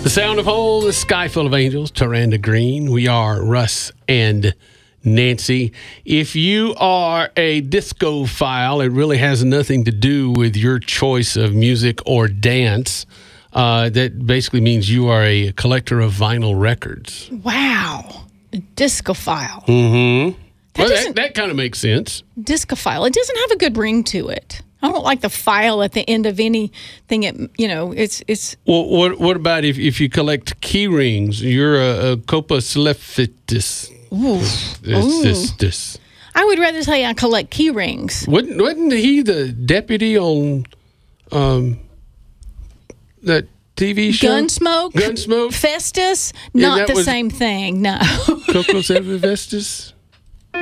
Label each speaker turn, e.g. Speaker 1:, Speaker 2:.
Speaker 1: The sound of home, the sky full of angels, Taranda Green. We are Russ and Nancy. If you are a discophile, it really has nothing to do with your choice of music or dance. That basically means you are a collector of vinyl records.
Speaker 2: Wow. A discophile.
Speaker 1: Mm-hmm. That kind of makes sense.
Speaker 2: Discophile. It doesn't have a good ring to it. I don't like the file at the end of anything. It's.
Speaker 1: Well, what about if you collect key rings? You're a copacilephitis. This.
Speaker 2: I would rather say I collect key rings.
Speaker 1: Wasn't he the deputy on that TV show?
Speaker 2: Gunsmoke?
Speaker 1: Gunsmoke?
Speaker 2: Festus? Not the same thing, no.
Speaker 1: Cocos Festus?